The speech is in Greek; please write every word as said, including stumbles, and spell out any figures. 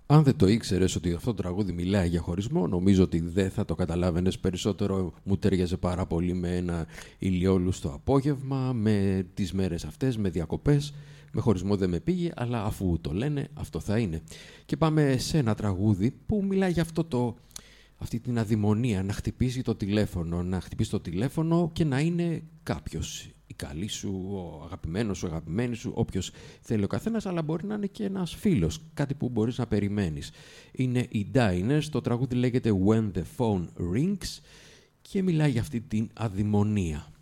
Αν δεν το ήξερες ότι αυτό το τραγούδι μιλάει για χωρισμό, νομίζω ότι δεν θα το καταλάβαινες. Περισσότερο μου τέριαζε πάρα πολύ με ένα ηλιόλουστο απόγευμα, με τις μέρες αυτές, με διακοπές. Με χωρισμό δεν με πήγε, αλλά αφού το λένε, αυτό θα είναι. Και πάμε σε ένα τραγούδι που μιλάει για αυτό το, αυτή την αδημονία, να χτυπήσει το τηλέφωνο, να χτυπήσει το τηλέφωνο και να είναι κάποιος. Η καλή σου, ο αγαπημένος σου, αγαπημένη σου, όποιος θέλει ο καθένας, αλλά μπορεί να είναι και ένας φίλος, κάτι που μπορείς να περιμένεις. Είναι οι Diners, το τραγούδι λέγεται When the Phone Rings και μιλάει για αυτή την αδημονία.